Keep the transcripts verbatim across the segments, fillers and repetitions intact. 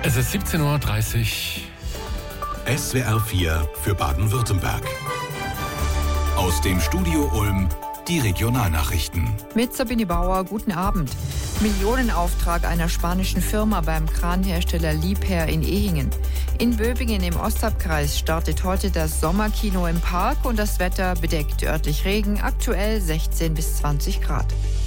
Es ist siebzehn Uhr dreißig. S W R vier für Baden-Württemberg. Aus dem Studio Ulm die Regionalnachrichten. Mit Sabine Bauer, guten Abend. Millionenauftrag einer spanischen Firma beim Kranhersteller Liebherr in Ehingen. In Böbingen im Ostalbkreis startet heute das Sommerkino im Park und das Wetter bedeckt, örtlich Regen, aktuell sechzehn bis zwanzig Grad.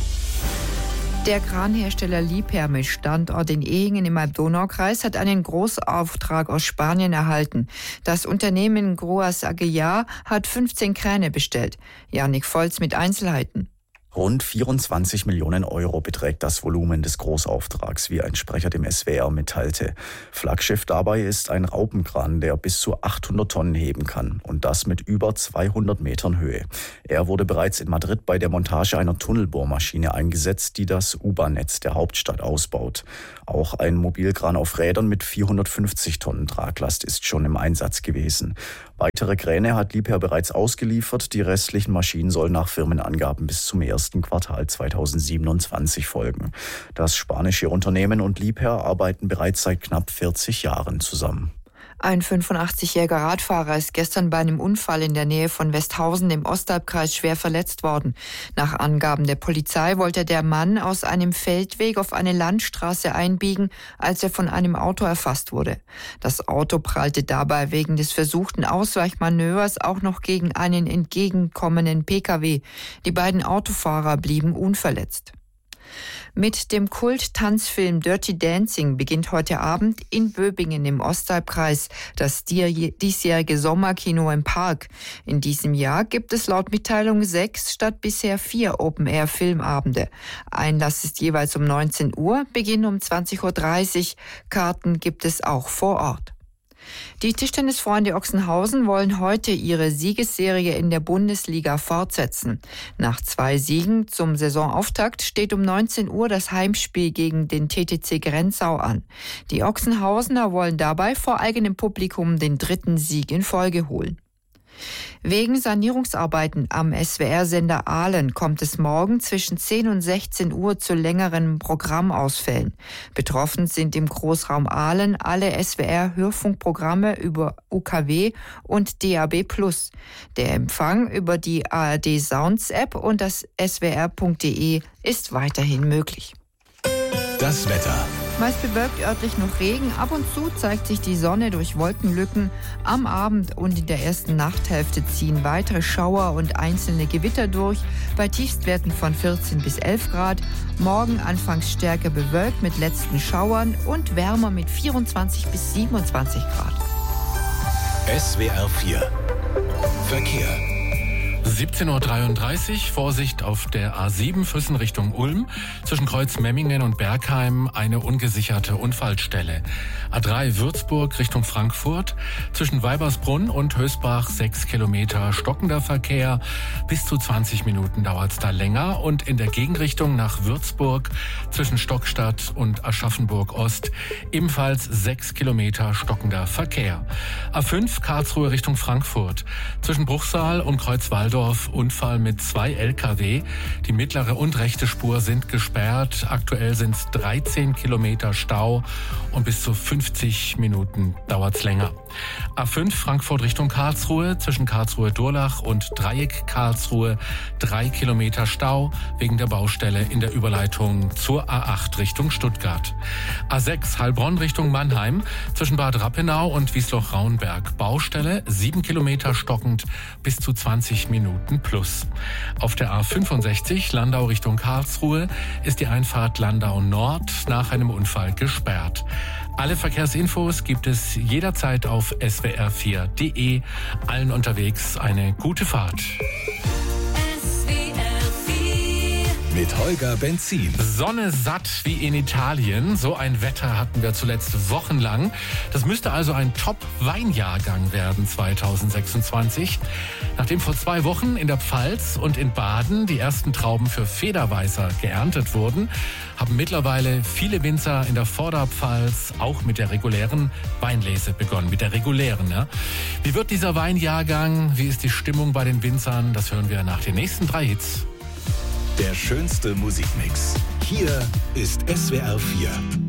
Der Kranhersteller Liebherr mit Standort in Ehingen im Alb-Donau-Kreis hat einen Großauftrag aus Spanien erhalten. Das Unternehmen Gruas Aguilar hat fünfzehn Kräne bestellt. Janik Volz mit Einzelheiten. Rund vierundzwanzig Millionen Euro beträgt das Volumen des Großauftrags, wie ein Sprecher dem S W R mitteilte. Flaggschiff dabei ist ein Raupenkran, der bis zu achthundert Tonnen heben kann und das mit über zweihundert Metern Höhe. Er wurde bereits in Madrid bei der Montage einer Tunnelbohrmaschine eingesetzt, die das U-Bahn-Netz der Hauptstadt ausbaut. Auch ein Mobilkran auf Rädern mit vierhundertfünfzig Tonnen Traglast ist schon im Einsatz gewesen. Weitere Kräne hat Liebherr bereits ausgeliefert. Die restlichen Maschinen sollen nach Firmenangaben bis zum ersten Quartal zweitausendsiebenundzwanzig folgen. Das spanische Unternehmen und Liebherr arbeiten bereits seit knapp vierzig Jahren zusammen. Ein fünfundachtzigjähriger Radfahrer ist gestern bei einem Unfall in der Nähe von Westhausen im Ostalbkreis schwer verletzt worden. Nach Angaben der Polizei wollte der Mann aus einem Feldweg auf eine Landstraße einbiegen, als er von einem Auto erfasst wurde. Das Auto prallte dabei wegen des versuchten Ausweichmanövers auch noch gegen einen entgegenkommenden Pkw. Die beiden Autofahrer blieben unverletzt. Mit dem Kult-Tanzfilm Dirty Dancing beginnt heute Abend in Böbingen im Ostalbkreis das diesjährige Sommerkino im Park. In diesem Jahr gibt es laut Mitteilung sechs statt bisher vier Open-Air-Filmabende. Einlass ist jeweils um neunzehn Uhr, Beginn um zwanzig Uhr dreißig. Karten gibt es auch vor Ort. Die Tischtennisfreunde Ochsenhausen wollen heute ihre Siegesserie in der Bundesliga fortsetzen. Nach zwei Siegen zum Saisonauftakt steht um neunzehn Uhr das Heimspiel gegen den T T C Grenzau an. Die Ochsenhausener wollen dabei vor eigenem Publikum den dritten Sieg in Folge holen. Wegen Sanierungsarbeiten am S W R-Sender Aalen kommt es morgen zwischen zehn und sechzehn Uhr zu längeren Programmausfällen. Betroffen sind im Großraum Aalen alle S W R-Hörfunkprogramme über U K W und D A B plus. Der Empfang über die A R D Sounds App und das S W R punkt D E ist weiterhin möglich. Das Wetter. Meist bewölkt, örtlich noch Regen. Ab und zu zeigt sich die Sonne durch Wolkenlücken. Am Abend und in der ersten Nachthälfte ziehen weitere Schauer und einzelne Gewitter durch. Bei Tiefstwerten von vierzehn bis elf Grad. Morgen anfangs stärker bewölkt mit letzten Schauern und wärmer mit vierundzwanzig bis siebenundzwanzig Grad. S W R vier Verkehr. siebzehn Uhr dreiunddreißig, Vorsicht auf der A sieben Füssen Richtung Ulm. Zwischen Kreuz Memmingen und Bergheim eine ungesicherte Unfallstelle. A drei Würzburg Richtung Frankfurt. Zwischen Weibersbrunn und Hösbach sechs Kilometer stockender Verkehr. Bis zu zwanzig Minuten dauert es da länger. Und in der Gegenrichtung nach Würzburg zwischen Stockstadt und Aschaffenburg Ost ebenfalls sechs Kilometer stockender Verkehr. A fünf Karlsruhe Richtung Frankfurt. Zwischen Bruchsal und Kreuzwaldorf Unfall mit zwei L K W. Die mittlere und rechte Spur sind gesperrt. Aktuell sind es dreizehn Kilometer Stau und bis zu fünfzig Minuten dauert es länger. A fünf Frankfurt Richtung Karlsruhe. Zwischen Karlsruhe-Durlach und Dreieck Karlsruhe drei Kilometer Stau wegen der Baustelle in der Überleitung zur A acht Richtung Stuttgart. A sechs Heilbronn Richtung Mannheim. Zwischen Bad Rappenau und Wiesloch-Raunberg Baustelle sieben Kilometer stockend bis zu zwanzig Minuten plus. Auf der A fünfundsechzig Landau Richtung Karlsruhe ist die Einfahrt Landau Nord nach einem Unfall gesperrt. Alle Verkehrsinfos gibt es jederzeit auf S W R vier punkt D E. Allen unterwegs eine gute Fahrt. Mit Holger Benzin. Sonne satt wie in Italien. So ein Wetter hatten wir zuletzt wochenlang. Das müsste also ein Top-Weinjahrgang werden zweitausendsechsundzwanzig. Nachdem vor zwei Wochen in der Pfalz und in Baden die ersten Trauben für Federweißer geerntet wurden, haben mittlerweile viele Winzer in der Vorderpfalz auch mit der regulären Weinlese begonnen. Mit der regulären, ja. Wie wird dieser Weinjahrgang? Wie ist die Stimmung bei den Winzern? Das hören wir nach den nächsten drei Hits. Der schönste Musikmix. Hier ist S W R vier.